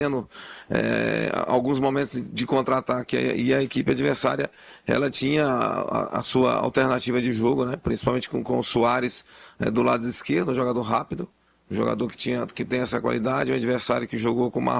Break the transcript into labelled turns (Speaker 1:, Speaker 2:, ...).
Speaker 1: alguns momentos de contra-ataque e a equipe adversária ela tinha a sua alternativa de jogo, né? Principalmente com o Suárez do lado esquerdo, um jogador rápido, um jogador que tem essa qualidade, um adversário que jogou com o